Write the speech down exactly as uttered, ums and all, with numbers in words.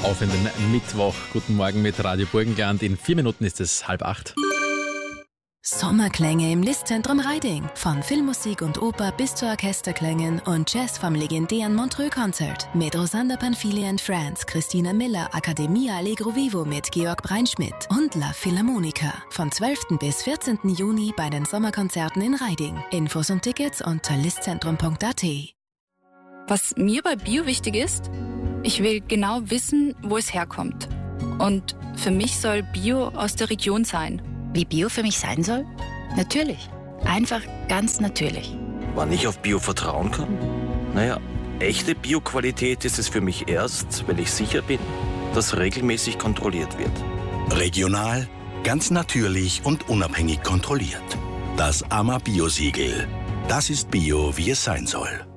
auf in den Mittwoch. Guten Morgen mit Radio Burgenland. In vier Minuten ist es halb acht. Sommerklänge im Listzentrum Reiding. Von Filmmusik und Oper bis zu Orchesterklängen und Jazz vom legendären Montreux-Konzert. Mit Rosander Panfili and Friends, Christina Miller, Accademia Allegro Vivo mit Georg Breinschmidt und La Philharmonica. Von zwölften bis vierzehnten Juni bei den Sommerkonzerten in Reiding. Infos und Tickets unter listzentrum punkt a t. Was mir bei Bio wichtig ist, ich will genau wissen, wo es herkommt. Und für mich soll Bio aus der Region sein. Wie Bio für mich sein soll? Natürlich. Einfach ganz natürlich. Wann ich auf Bio vertrauen kann? Naja, echte Bio-Qualität ist es für mich erst, wenn ich sicher bin, dass regelmäßig kontrolliert wird. Regional, ganz natürlich und unabhängig kontrolliert. Das A M A Bio-Siegel. Das ist Bio, wie es sein soll.